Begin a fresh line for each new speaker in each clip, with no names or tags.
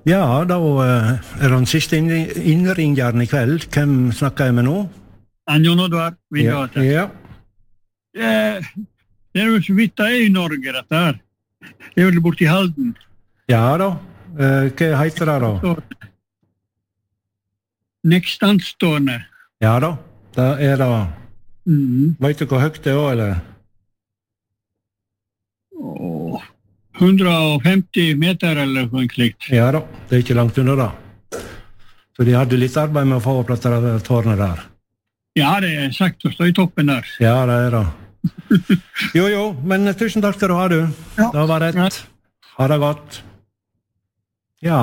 Ja, da den siste innringeren I kveld. Hvem snakker jeg med nå?
Jon Oddvar Vingate.
Ja.
Det jo så vidt det I Norge, dette her. Det jo borte I Halden.
Ja da. Hva heter det da?
Nekstanstående.
Ja da. Da det... Vet du hvor høyt det eller?
150 meter eller noe slikt.
Ja da, det ikke langt under da. Så de hadde litt arbeid med å få opp dette tårnet der.
Ja, det sagt å stå I toppen der.
Ja, det det. Jo, men tusen takk skal du ha, du.
Ja.
Det var rett. Ha det godt. Ja.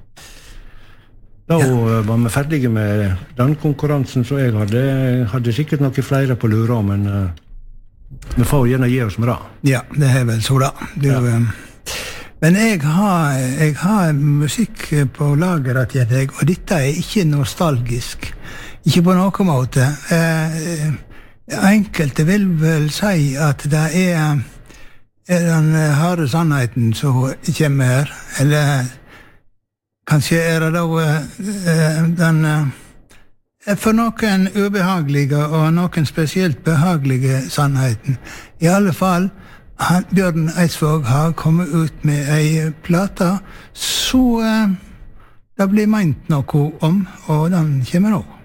Da var vi ferdige med den konkurransen som jeg hadde. Jeg hadde sikkert noen flere på lura, men vi får gjerne gi oss med det.
Ja, det vel så da. Men jeg har musikk på lageret til deg, og dette ikke nostalgisk. Ikke på noen måte. Enkelte vil vel si at det den harde sannheten som kommer her, eller kanskje det da den for noen ubehagelige og noen spesielt behagelige sannheten. I alle fall, Bjørn Eidsvåg har kommet ut med en plate, så det blir meint noe om, og den kommer nå.